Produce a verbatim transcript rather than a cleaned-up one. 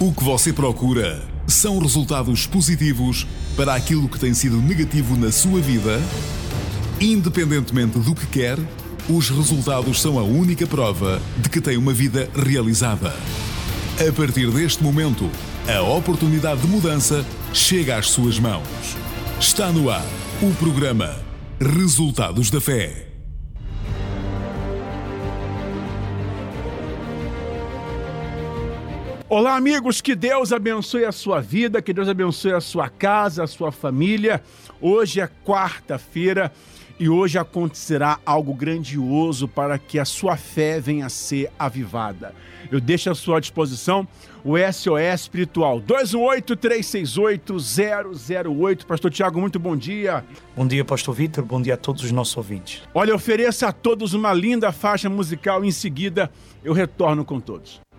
O que você procura são resultados positivos para aquilo que tem sido negativo na sua vida? Independentemente do que quer, os resultados são a única prova de que tem uma vida realizada. A partir deste momento, a oportunidade de mudança chega às suas mãos. Está no ar o programa Resultados da Fé. Olá, amigos, que Deus abençoe a sua vida, que Deus abençoe a sua casa, a sua família. Hoje é quarta-feira e hoje acontecerá algo grandioso para que a sua fé venha a ser avivada. Eu deixo à sua disposição o S O S Espiritual, dois um oito, três seis oito, zero zero oito. Pastor Tiago, muito bom dia. Bom dia, Pastor Vitor, bom dia a todos os nossos ouvintes. Olha, ofereça a todos uma linda faixa musical e em seguida eu retorno com todos.